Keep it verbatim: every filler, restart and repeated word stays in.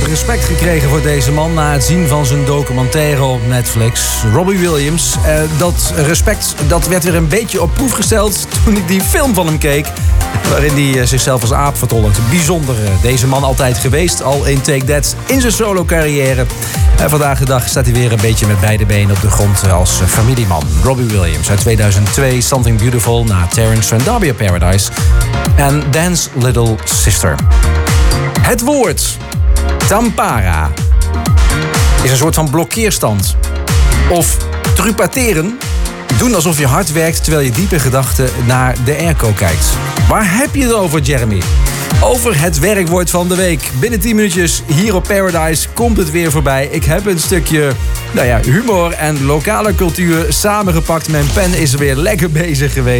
heb respect gekregen voor deze man na het zien van zijn documentaire op Netflix. Robbie Williams. Uh, dat respect dat werd weer een beetje op proef gesteld toen ik die film van hem keek. Waarin hij uh, zichzelf als aap vertolkt. Bijzonder. Uh, deze man altijd geweest, al in Take That in zijn solo carrière. En vandaag de dag staat hij weer een beetje met beide benen op de grond als uh, familieman. Robbie Williams uit tweeduizend twee, Something Beautiful na Terence and Derby of Paradise. En Dance Little Sister. Het woord tampara is een soort van blokkeerstand. Of trupateren, doen alsof je hard werkt terwijl je diep in gedachten naar de airco kijkt. Waar heb je het over, Jeremy? Over het werkwoord van de week. Binnen tien minuutjes hier op Paradise komt het weer voorbij. Ik heb een stukje nou ja, humor en lokale cultuur samengepakt. Mijn pen is weer lekker bezig geweest.